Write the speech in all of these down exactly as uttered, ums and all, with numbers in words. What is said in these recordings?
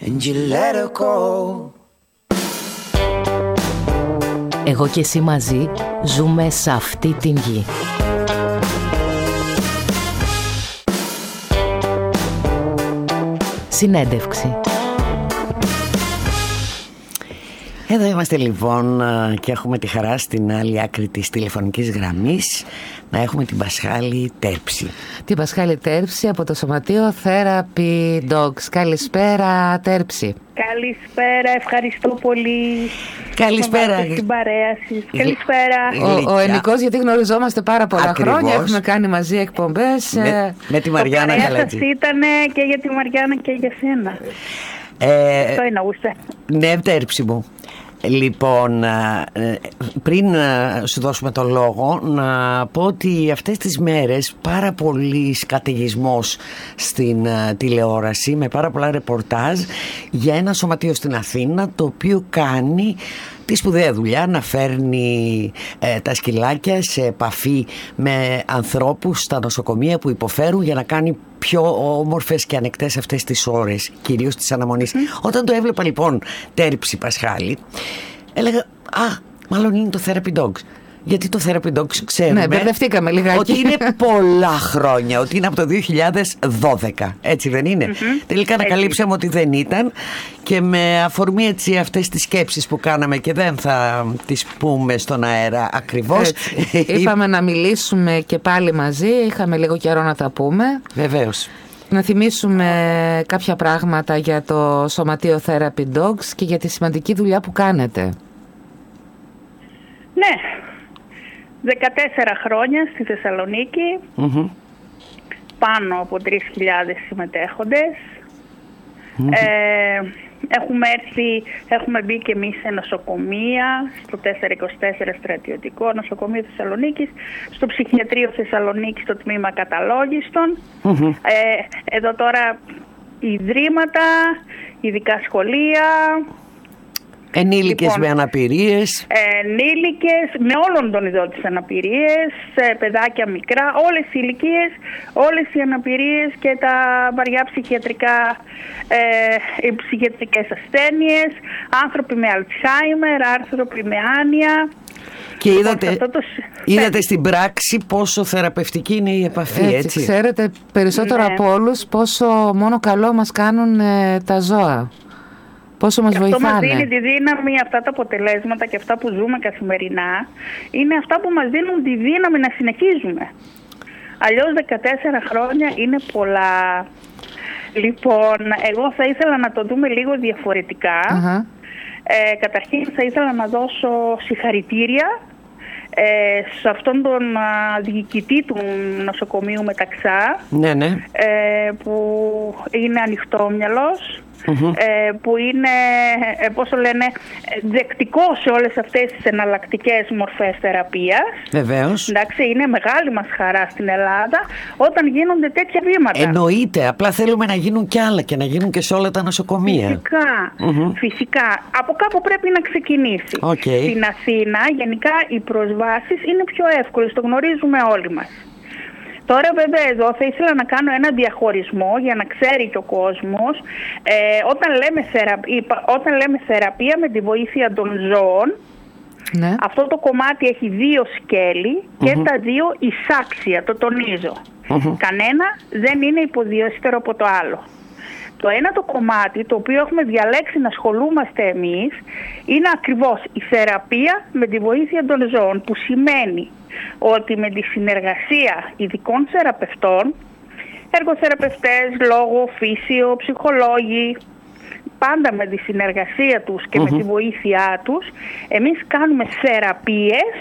and you let her go. Εγώ και εσύ μαζί ζούμε σε αυτή την γη. Συνέντευξη. Εδώ είμαστε λοιπόν και έχουμε τη χαρά στην άλλη άκρη της τηλεφωνικής γραμμής να έχουμε την Πασχάλη Τέρψη. Την Πασχάλη Τέρψη από το Σωματείο Therapy Dogs. Καλησπέρα Τέρψη. Καλησπέρα, ευχαριστώ πολύ. Καλησπέρα. Στην παρέα σας. Καλησπέρα. Ο, ο Ενικός, γιατί γνωριζόμαστε πάρα πολλά Ακριβώς. χρόνια, έχουμε κάνει μαζί εκπομπές. Με, με τη Μαριάννα Καλατζή. Το ήταν και για τη Μαριάννα και για σένα. Ε, Αυτό εννοούσε. Ναι, Τέρψη μου. Λοιπόν, πριν σου δώσουμε το λόγο, να πω ότι αυτές τις μέρες πάρα πολύ καταιγισμός στην τηλεόραση, με πάρα πολλά ρεπορτάζ για ένα σωματείο στην Αθήνα το οποίο κάνει τη σπουδαία δουλειά να φέρνει ε, τα σκυλάκια σε επαφή με ανθρώπους στα νοσοκομεία που υποφέρουν για να κάνει πιο όμορφες και ανεκτές αυτές τις ώρες, κυρίως της αναμονής. Mm. Όταν το έβλεπα λοιπόν Τέρψη Πασχάλη, έλεγα «Α, μάλλον είναι το Therapy Dogs». Γιατί το Therapy Dogs ξέρουμε ναι, μπερδευτήκαμε λιγάκι. ότι είναι πολλά χρόνια, ότι είναι από το δύο χιλιάδες δώδεκα, έτσι δεν είναι? Mm-hmm. Τελικά ανακαλύψαμε ότι δεν ήταν, και με αφορμή έτσι αυτές τις σκέψεις που κάναμε, και δεν θα τις πούμε στον αέρα ακριβώς, είπαμε να μιλήσουμε και πάλι μαζί, είχαμε λίγο καιρό να τα πούμε. Βεβαίως. Να θυμίσουμε κάποια πράγματα για το Σωματείο Therapy Dogs και για τη σημαντική δουλειά που κάνετε. Ναι. δεκατέσσερα χρόνια στη Θεσσαλονίκη, mm-hmm. πάνω από τρεις χιλιάδες συμμετέχοντες. Mm-hmm. Ε, έχουμε έρθει, έχουμε μπει και εμείς σε νοσοκομεία, στο τετρακόσια είκοσι τέσσερα στρατιωτικό νοσοκομείο Θεσσαλονίκης, στο ψυχιατρίο Θεσσαλονίκη, στο τμήμα καταλόγιστων. Mm-hmm. Ε, εδώ τώρα ιδρύματα, ειδικά σχολεία. Ενήλικες λοιπόν, με αναπηρίες. Ενήλικες με όλων των ειδών τις αναπηρίες, παιδάκια μικρά, όλες οι ηλικίες, όλες οι αναπηρίες και τα βαριά ψυχιατρικά, ε, οι ψυχιατρικές ασθένειες, άνθρωποι με Αλτσχάιμερ, άνθρωποι με άνοια. Και είδατε, το... είδατε στην πράξη πόσο θεραπευτική είναι η επαφή, έτσι. έτσι. Ξέρετε περισσότερο ναι. από όλους πόσο μόνο καλό μας κάνουν ε, τα ζώα. Πόσο μας βοηθάνε. Αυτό μας δίνει τη δύναμη, αυτά τα αποτελέσματα και αυτά που ζούμε καθημερινά, είναι αυτά που μας δίνουν τη δύναμη να συνεχίζουμε. Αλλιώς δεκατέσσερα χρόνια είναι πολλά. Λοιπόν, εγώ θα ήθελα να το δούμε λίγο διαφορετικά. Uh-huh. Ε, καταρχήν θα ήθελα να δώσω συγχαρητήρια ε, σε αυτόν τον α, διοικητή του νοσοκομείου Μεταξά, ναι, ναι. Ε, που είναι ανοιχτόμυαλος. Mm-hmm. Ε, που είναι, ε, πώς το λένε, δεκτικό σε όλες αυτές τις εναλλακτικές μορφές θεραπείας. Βεβαίως. Εντάξει, είναι μεγάλη μας χαρά στην Ελλάδα όταν γίνονται τέτοια βήματα. Εννοείται, απλά θέλουμε να γίνουν κι άλλα και να γίνουν και σε όλα τα νοσοκομεία. Φυσικά, mm-hmm. φυσικά. Από κάπου πρέπει να ξεκινήσει. Okay. Στην Αθήνα γενικά οι προσβάσεις είναι πιο εύκολες, το γνωρίζουμε όλοι μας. Τώρα βέβαια εδώ θα ήθελα να κάνω ένα διαχωρισμό για να ξέρει και ο κόσμος. Ε, όταν, λέμε θεραπεία, όταν λέμε θεραπεία με τη βοήθεια των ζώων, ναι. αυτό το κομμάτι έχει δύο σκέλη και mm-hmm. τα δύο εισάξια, το τονίζω. Mm-hmm. Κανένα δεν είναι υποδιέστερο από το άλλο. Το ένα το κομμάτι το οποίο έχουμε διαλέξει να ασχολούμαστε εμείς είναι ακριβώς η θεραπεία με τη βοήθεια των ζώων, που σημαίνει ότι με τη συνεργασία ειδικών θεραπευτών, εργοθεραπευτές, λόγο, φύσιο, ψυχολόγοι, πάντα με τη συνεργασία τους και mm-hmm. με τη βοήθειά τους, εμείς κάνουμε θεραπείες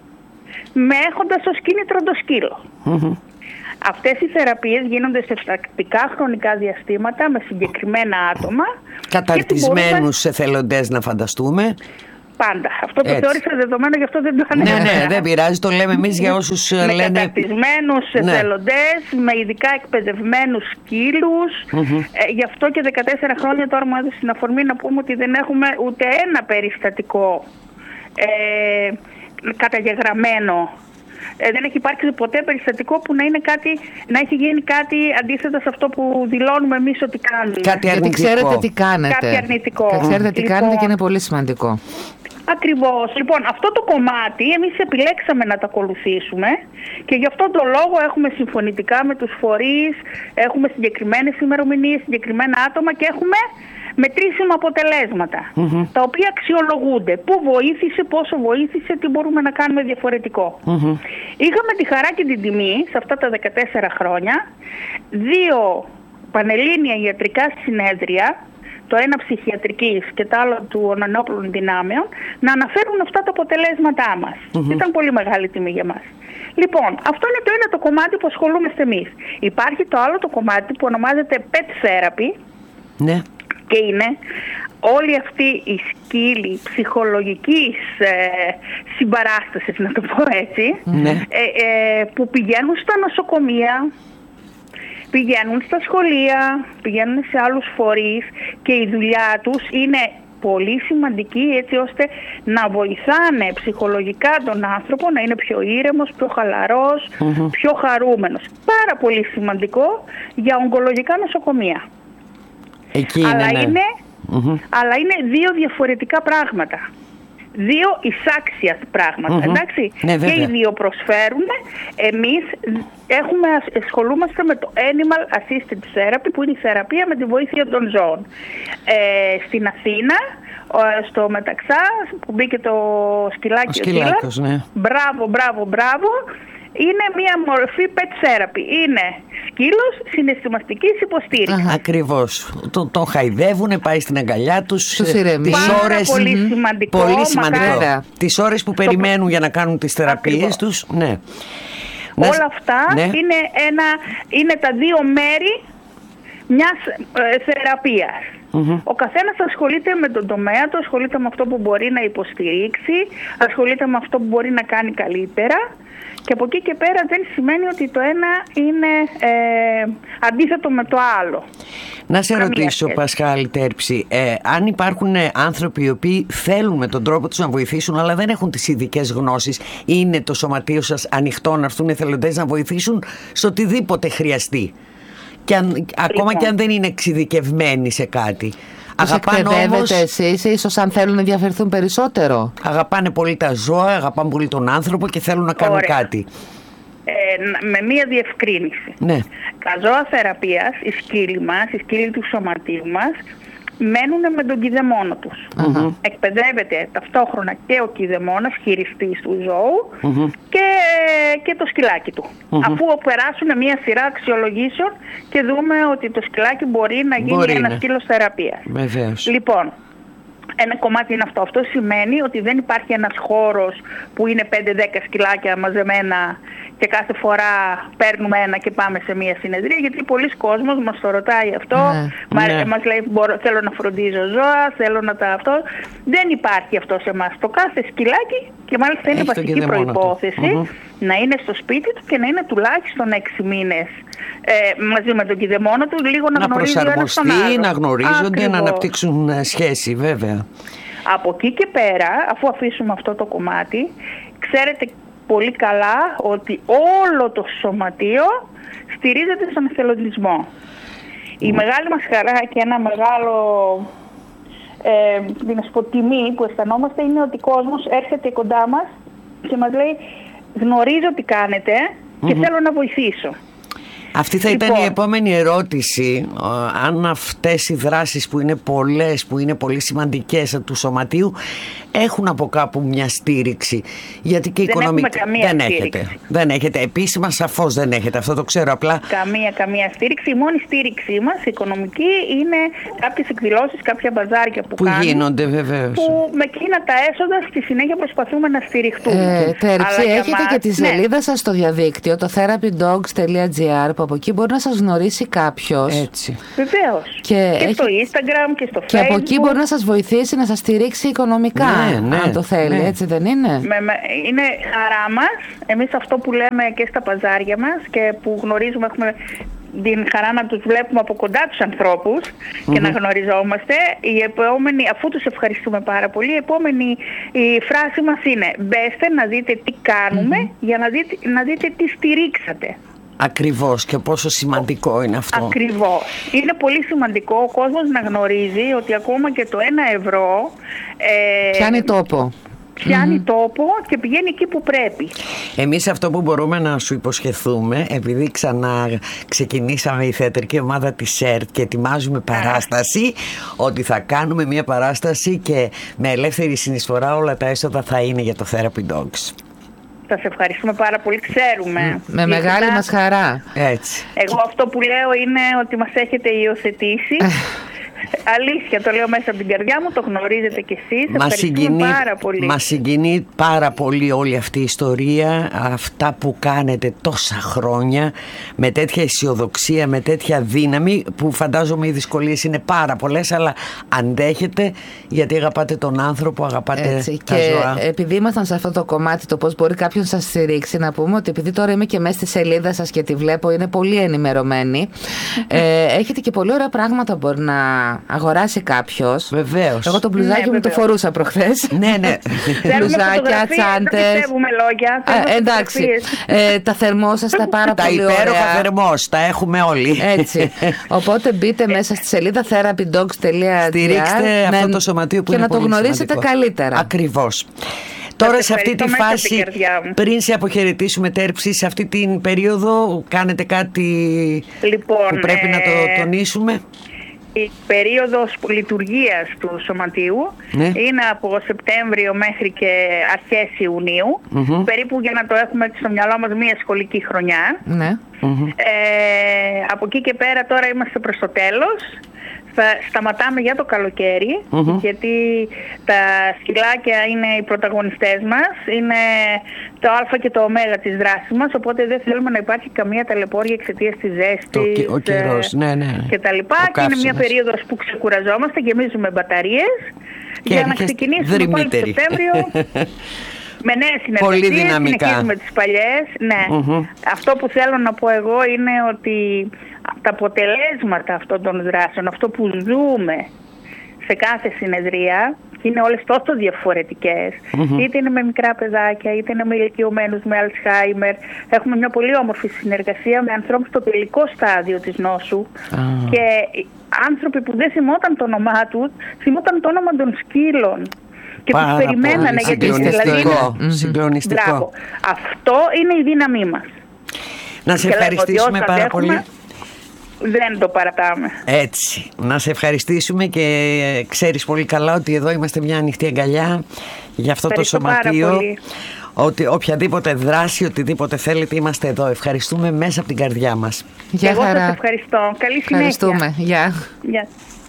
με έχοντας ως κίνητρο το σκύλο. Mm-hmm. Αυτές οι θεραπείες γίνονται σε τακτικά χρονικά διαστήματα με συγκεκριμένα άτομα. Καταρτισμένους μπορούμε... εθελοντές να φανταστούμε. Πάντα. Αυτό το Έτσι. θεώρησα δεδομένο, γι' αυτό δεν το ανέφερα. Ναι, ναι, δεν πειράζει, το λέμε εμείς για όσους με λένε... Με καταρτισμένους ναι. εθελοντές, με ειδικά εκπαιδευμένους σκύλους. Mm-hmm. Ε, γι' αυτό και δεκατέσσερα χρόνια τώρα μου έδωσε την αφορμή να πούμε ότι δεν έχουμε ούτε ένα περιστατικό ε, καταγεγραμμένο ε, δεν έχει υπάρξει ποτέ περιστατικό που να, είναι κάτι, να έχει γίνει κάτι αντίθετα σε αυτό που δηλώνουμε εμείς ότι κάνουμε. Κάτι αρνητικό. Γιατί ξέρετε τι κάνετε. Κάτι αρνητικό. Και ξέρετε τι λοιπόν, κάνετε και είναι πολύ σημαντικό. Ακριβώς. Λοιπόν, αυτό το κομμάτι εμείς επιλέξαμε να το ακολουθήσουμε και γι' αυτόν τον λόγο έχουμε συμφωνητικά με τους φορείς, έχουμε συγκεκριμένες ημερομηνίες, συγκεκριμένα άτομα και έχουμε μετρήσιμα αποτελέσματα, mm-hmm. τα οποία αξιολογούνται. Πού βοήθησε, πόσο βοήθησε, τι μπορούμε να κάνουμε διαφορετικό. Mm-hmm. Είχαμε τη χαρά και την τιμή σε αυτά τα δεκατέσσερα χρόνια δύο πανελλήνια ιατρικά συνέδρια, το ένα ψυχιατρικής και το άλλο του ενόπλων δυνάμεων, να αναφέρουν αυτά τα αποτελέσματά μας. Mm-hmm. Ήταν πολύ μεγάλη τιμή για μας. Λοιπόν, αυτό είναι το ένα το κομμάτι που ασχολούμαστε εμείς. Υπάρχει το άλλο το κομμάτι που ονομάζεται pet therapy. Ναι. Και είναι όλη αυτή η σκύλη ψυχολογικής ε, συμπαράστασης, να το πω έτσι, ναι. ε, ε, που πηγαίνουν στα νοσοκομεία, πηγαίνουν στα σχολεία, πηγαίνουν σε άλλους φορείς και η δουλειά τους είναι πολύ σημαντική έτσι ώστε να βοηθάνε ψυχολογικά τον άνθρωπο να είναι πιο ήρεμος, πιο χαλαρός, mm-hmm. πιο χαρούμενος. Πάρα πολύ σημαντικό για ογκολογικά νοσοκομεία. Εκεί αλλά, είναι, ναι. είναι, mm-hmm. αλλά είναι δύο διαφορετικά πράγματα. Δύο εισάξια πράγματα, mm-hmm. εντάξει. Ναι, και οι δύο προσφέρουν. Εμείς έχουμε, ασχολούμαστε με το Animal Assisted Therapy, που είναι η θεραπεία με τη βοήθεια των ζώων. Ε, στην Αθήνα, στο Μεταξά, που μπήκε το σκυλάκι ο σκυλάκος, ναι. Μπράβο, μπράβο, μπράβο. Είναι μια μορφή pet therapy. Είναι σκύλος συναισθηματικής υποστήριξης. Ακριβώς. Τον, τον χαϊδεύουνε, πάει στην αγκαλιά τους. Τους ηρεμεί. Πάρα πολύ mm-hmm. σημαντικό. Πολύ σημαντικό. Μακάρι. Τις ώρες που περιμένουν για να κάνουν τις θεραπείες τους. Ναι. Όλα αυτά ναι. είναι, ένα, είναι τα δύο μέρη μιας ε, θεραπείας. Mm-hmm. Ο καθένας ασχολείται με τον τομέα του, ασχολείται με αυτό που μπορεί να υποστηρίξει, ασχολείται με αυτό που μπορεί να κάνει καλύτερα. Και από εκεί και πέρα δεν σημαίνει ότι το ένα είναι ε, αντίθετο με το άλλο. Να σε ρωτήσω, Πασχάλη Τέρψη, ε, αν υπάρχουν άνθρωποι οι οποίοι θέλουν με τον τρόπο τους να βοηθήσουν αλλά δεν έχουν τις ειδικές γνώσεις, είναι το σωματείο σας ανοιχτό να έρθουν εθελοντές να βοηθήσουν σε οτιδήποτε χρειαστεί? Και αν, λοιπόν. ακόμα και αν δεν είναι εξειδικευμένοι σε κάτι. Τους εκπαιδεύετε εσείς, ίσως αν θέλουν να ενδιαφερθούν περισσότερο? Αγαπάνε πολύ τα ζώα, αγαπάνε πολύ τον άνθρωπο και θέλουν να κάνουν Ωραία. κάτι. Ε, με μία διευκρίνηση. Ναι. Τα ζώα θεραπείας, οι σκύλοι μας, οι σκύλοι του σωματείου μας, μένουν με τον κηδεμόνο τους. Mm-hmm. Εκπαιδεύεται ταυτόχρονα και ο κηδεμόνας, χειριστής του ζώου, mm-hmm. και, και το σκυλάκι του. Mm-hmm. Αφού περάσουν μια σειρά αξιολογήσεων και δούμε ότι το σκυλάκι μπορεί να γίνει μπορεί, ένα ναι. σκύλος θεραπείας. Βεβαίως. Λοιπόν, ένα κομμάτι είναι αυτό. Αυτό σημαίνει ότι δεν υπάρχει ένας χώρος που είναι πέντε δέκα σκυλάκια μαζεμένα και κάθε φορά παίρνουμε ένα και πάμε σε μία συνεδρία, γιατί πολλοί κόσμος μας το ρωτάει αυτό, ναι, μα, ναι. μας λέει μπορώ, θέλω να φροντίζω ζώα, θέλω να τα αυτό. Δεν υπάρχει αυτό σε εμάς. Το κάθε σκυλάκι, και μάλιστα είναι βασική προϋπόθεση, mm-hmm. να είναι στο σπίτι του και να είναι τουλάχιστον έξι μήνες ε, μαζί με τον κηδεμόνο του, λίγο να, να γνωρίζει ο ένας τον άλλο. Να γνωρίζονται, ακριβώς. Να αναπτύξουν σχέση, βέβαια. Από εκεί και πέρα, αφού αφήσουμε αυτό το κομμάτι, ξέρετε πολύ καλά ότι όλο το σωματείο στηρίζεται στον εθελοντισμό. Η μεγάλη μας χαρά και ένα μεγάλο ε, τιμή που αισθανόμαστε είναι ότι ο κόσμος έρχεται κοντά μας και μας λέει γνωρίζω τι κάνετε και mm-hmm. θέλω να βοηθήσω. Αυτή θα λοιπόν, ήταν η επόμενη ερώτηση, αν αυτές οι δράσεις που είναι πολλές, που είναι πολύ σημαντικές του σωματείου, έχουν από κάπου μια στήριξη. Γιατί και δεν οικονομική δεν έχετε. Δεν έχετε. Επίσημα σαφώς δεν έχετε. Αυτό το ξέρω απλά. Καμία, καμία στήριξη. Η μόνη στήριξή μας, η οικονομική, είναι κάποιες εκδηλώσεις, κάποια μπαζάρια που, που κάνουν. Που γίνονται βεβαίως. Που με εκείνα τα έσοδα στη συνέχεια προσπαθούμε να στηριχτούμε. Ε, Τέρψη, έχετε μας, και τη σελίδα ναι. σας στο διαδίκτυο, το therapydogs τελεία gr, που από εκεί μπορεί να σας γνωρίσει κάποιος. Έτσι. Βεβαίως. Και, και έχει... στο Instagram και στο Facebook. Και από εκεί μπορεί να σας βοηθήσει να σας στηρίξει οικονομικά. Ναι, ναι, αν το θέλει, ναι. Έτσι δεν είναι? Με, με, είναι χαρά μας. Εμείς αυτό που λέμε και στα παζάρια μας και που γνωρίζουμε, έχουμε την χαρά να τους βλέπουμε από κοντά τους ανθρώπους και mm-hmm. να γνωριζόμαστε. Η επόμενη, αφού τους ευχαριστούμε πάρα πολύ, η επόμενη η φράση μας είναι μπέστε να δείτε τι κάνουμε mm-hmm. για να δείτε, να δείτε τι στηρίξατε. Ακριβώς, και πόσο σημαντικό είναι αυτό. Ακριβώς. Είναι πολύ σημαντικό ο κόσμος να γνωρίζει ότι ακόμα και το ένα ευρώ ε, πιάνει τόπο. Πιάνει mm-hmm. τόπο και πηγαίνει εκεί που πρέπει. Εμείς αυτό που μπορούμε να σου υποσχεθούμε, επειδή ξανά ξεκινήσαμε η θεατρική ομάδα της ΕΡΤ και ετοιμάζουμε παράσταση, ότι θα κάνουμε μια παράσταση και με ελεύθερη συνεισφορά όλα τα έσοδα θα είναι για το Therapy Dogs. Σας ευχαριστούμε πάρα πολύ, ξέρουμε. Με μεγάλη μας χαρά. Έτσι. Εγώ αυτό που λέω είναι ότι μας έχετε υιοθετήσει. Αλήθεια, το λέω μέσα από την καρδιά μου, το γνωρίζετε κι εσείς. Μας συγκινεί, πάρα πολύ. Μας συγκινεί πάρα πολύ όλη αυτή η ιστορία, αυτά που κάνετε τόσα χρόνια, με τέτοια αισιοδοξία, με τέτοια δύναμη, που φαντάζομαι οι δυσκολίες είναι πάρα πολλές, αλλά αντέχετε γιατί αγαπάτε τον άνθρωπο, αγαπάτε έτσι, τα και ζώα. Επειδή ήμασταν σε αυτό το κομμάτι, το πώς μπορεί κάποιον να σας στηρίξει, να πούμε ότι επειδή τώρα είμαι και μέσα στη σελίδα σας και τη βλέπω, είναι πολύ ενημερωμένη. ε, έχετε και πολύ ωραία πράγματα που μπορεί να αγοράσει κάποιος. Βεβαίως. Εγώ το μπλουζάκι ναι, μου το φορούσα προχθές. Ναι, ναι. Μπλουζάκια, τσάντες. Δεν πιστεύουμε λόγια. Α, εντάξει. Ε, τα θερμόσαστα πάρα τα πολύ ωραία. Τα υπέροχα θερμός, τα έχουμε όλοι. Έτσι. Οπότε μπείτε μέσα στη σελίδα therapy dogs τελεία gr. Στηρίξτε αυτό το σωματείο που και είναι να το πολύ γνωρίσετε σημαντικό. Καλύτερα. Ακριβώς. Τώρα σε αυτή τη φάση, πριν σε αποχαιρετήσουμε Τέρψη, σε αυτή την περίοδο κάνετε κάτι λοιπόν, που πρέπει ε... να το τονίσουμε? Η περίοδος λειτουργίας του σωματείου ναι. είναι από Σεπτέμβριο μέχρι και αρχές Ιουνίου, mm-hmm. περίπου, για να το έχουμε στο μυαλό μας, μία σχολική χρονιά. Ναι. Mm-hmm. Ε, από εκεί και πέρα τώρα είμαστε προς το τέλος. Θα σταματάμε για το καλοκαίρι, mm-hmm. γιατί τα σκυλάκια είναι οι πρωταγωνιστές μας, είναι το α και το ω της δράσης μας, οπότε δεν θέλουμε να υπάρχει καμία ταλαιπώρια εξαιτίας της ζέστης ο καιρός, ναι, ναι. και τα λοιπά. Και είναι μια περίοδος που ξεκουραζόμαστε, γεμίζουμε μπαταρίες και για να ξεκινήσουμε πάλι το Σεπτέμβριο με νέες συνεργασίες, συνεχίζουμε τις παλιές. Ναι. Mm-hmm. Αυτό που θέλω να πω εγώ είναι ότι τα αποτελέσματα αυτών των δράσεων, αυτό που ζούμε σε κάθε συνεδρία, είναι όλες τόσο διαφορετικές, mm-hmm. είτε είναι με μικρά παιδάκια, είτε είναι με ηλικιωμένους με Αλτσχάιμερ. Έχουμε μια πολύ όμορφη συνεργασία με ανθρώπους στο τελικό στάδιο της νόσου ah. και άνθρωποι που δεν θυμόταν το όνομά τους, θυμόταν το όνομα των σκύλων. Και πάρα τους περιμένανε, γιατί δηλαδή είναι συγκλονιστικό. Μπράβο. Αυτό είναι η δύναμή μας. Να σε και ευχαριστήσουμε πάρα έχουμε, πολύ. Δεν το παρατάμε. Έτσι. Να σε ευχαριστήσουμε και ξέρεις πολύ καλά ότι εδώ είμαστε μια ανοιχτή αγκαλιά για αυτό το σωματείο. Ότι οποιαδήποτε δράση, οτιδήποτε θέλετε, είμαστε εδώ. Ευχαριστούμε μέσα από την καρδιά μας. Γεια Εγώ χαρά. σας ευχαριστώ. Καλή συνέχεια. Ευχαριστούμε. Γεια. Γεια.